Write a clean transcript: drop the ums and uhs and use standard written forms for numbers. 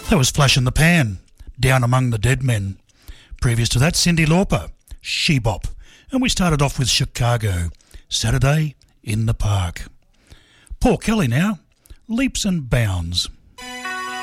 That was Flash in the Pan, Down Among the Dead Men. Previous to that, Cyndi Lauper, She Bop. And we started off with Chicago, Saturday in the Park. Paul Kelly now, Leaps and Bounds.